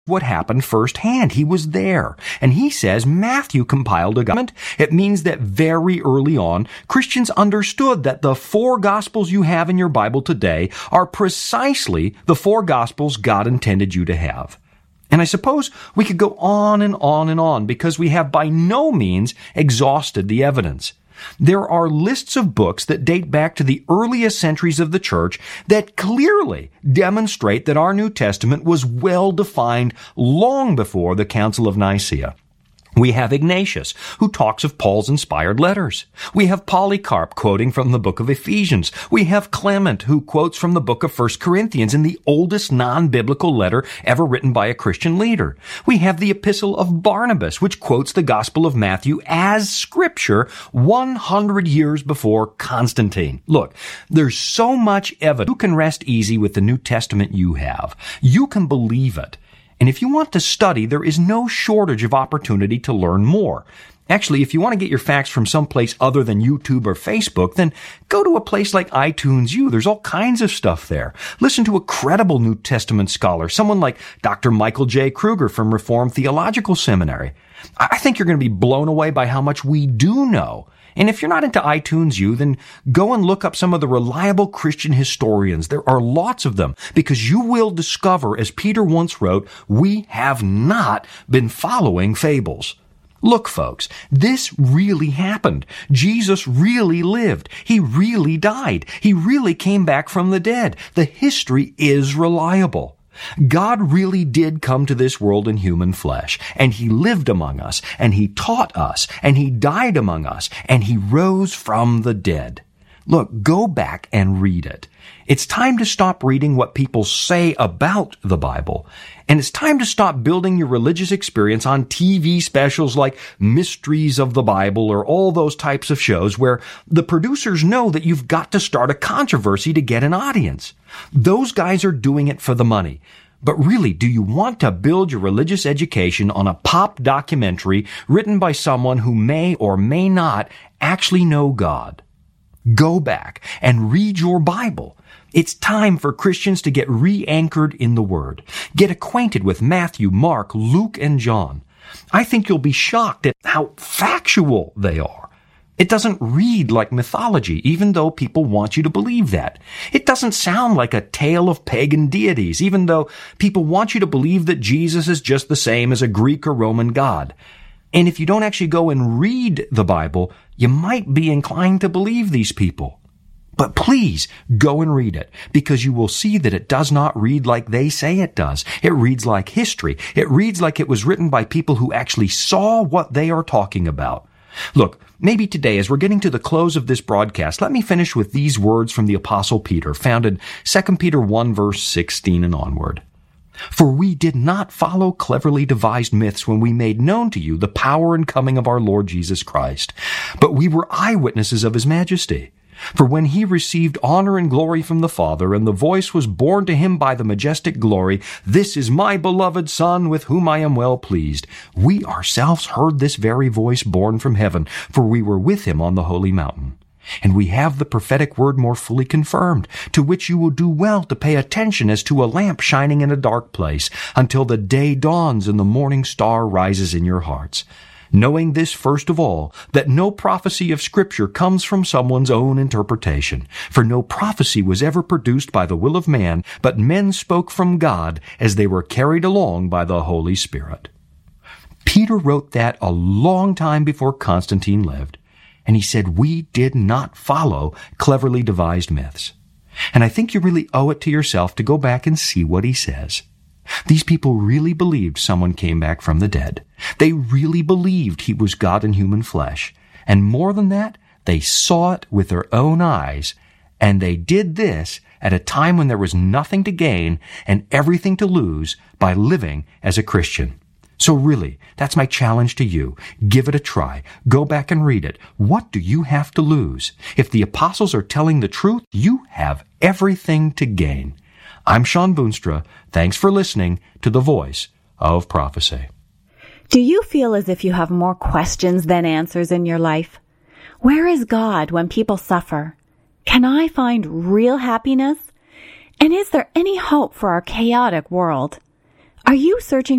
what happened firsthand. He was there. And he says Matthew compiled a document. It means that very early on, Christians understood that the 4 Gospels you have in your Bible today are precisely the 4 Gospels God intended you to have. And I suppose we could go on and on and on because we have by no means exhausted the evidence. There are lists of books that date back to the earliest centuries of the church that clearly demonstrate that our New Testament was well defined long before the Council of Nicaea. We have Ignatius, who talks of Paul's inspired letters. We have Polycarp quoting from the book of Ephesians. We have Clement, who quotes from the book of 1 Corinthians in the oldest non-biblical letter ever written by a Christian leader. We have the epistle of Barnabas, which quotes the Gospel of Matthew as scripture 100 years before Constantine. Look, there's so much evidence. You can rest easy with the New Testament you have. You can believe it. And if you want to study, there is no shortage of opportunity to learn more. Actually, if you want to get your facts from someplace other than YouTube or Facebook, then go to a place like iTunes U. There's all kinds of stuff there. Listen to a credible New Testament scholar, someone like Dr. Michael J. Kruger from Reformed Theological Seminary. I think you're going to be blown away by how much we do know. And if you're not into iTunes U, then go and look up some of the reliable Christian historians. There are lots of them, because you will discover, as Peter once wrote, we have not been following fables. Look, folks, this really happened. Jesus really lived. He really died. He really came back from the dead. The history is reliable. God really did come to this world in human flesh, and He lived among us, and He taught us, and He died among us, and He rose from the dead. Look, go back and read it. It's time to stop reading what people say about the Bible, and it's time to stop building your religious experience on TV specials like Mysteries of the Bible or all those types of shows where the producers know that you've got to start a controversy to get an audience. Those guys are doing it for the money. But really, do you want to build your religious education on a pop documentary written by someone who may or may not actually know God? Go back and read your Bible. It's time for Christians to get re-anchored in the Word. Get acquainted with Matthew, Mark, Luke, and John. I think you'll be shocked at how factual they are. It doesn't read like mythology, even though people want you to believe that. It doesn't sound like a tale of pagan deities, even though people want you to believe that Jesus is just the same as a Greek or Roman god. And if you don't actually go and read the Bible, you might be inclined to believe these people. But please go and read it, because you will see that it does not read like they say it does. It reads like history. It reads like it was written by people who actually saw what they are talking about. Look, maybe today, as we're getting to the close of this broadcast, let me finish with these words from the Apostle Peter, found in 2 Peter 1, verse 16 and onward. For we did not follow cleverly devised myths when we made known to you the power and coming of our Lord Jesus Christ, but we were eyewitnesses of His majesty. For when He received honor and glory from the Father, and the voice was borne to Him by the majestic glory, This is my beloved Son, with whom I am well pleased, we ourselves heard this very voice borne from heaven, for we were with Him on the holy mountain. And we have the prophetic word more fully confirmed, to which you will do well to pay attention as to a lamp shining in a dark place, until the day dawns and the morning star rises in your hearts. Knowing this first of all, that no prophecy of Scripture comes from someone's own interpretation. For no prophecy was ever produced by the will of man, but men spoke from God as they were carried along by the Holy Spirit. Peter wrote that a long time before Constantine lived, and he said we did not follow cleverly devised myths. And I think you really owe it to yourself to go back and see what he says. These people really believed someone came back from the dead. They really believed He was God in human flesh. And more than that, they saw it with their own eyes. And they did this at a time when there was nothing to gain and everything to lose by living as a Christian. So really, that's my challenge to you. Give it a try. Go back and read it. What do you have to lose? If the apostles are telling the truth, you have everything to gain. I'm Sean Boonstra. Thanks for listening to The Voice of Prophecy. Do you feel as if you have more questions than answers in your life? Where is God when people suffer? Can I find real happiness? And is there any hope for our chaotic world? Are you searching